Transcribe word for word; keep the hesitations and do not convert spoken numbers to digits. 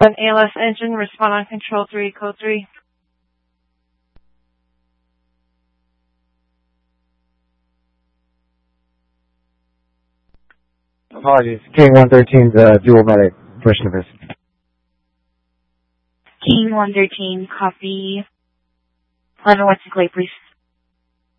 An A L S engine, respond on control three, code three. Apologies. King one thirteen, the dual medic, version of this. King one thirteen, copy. eleven, what's the clay, please?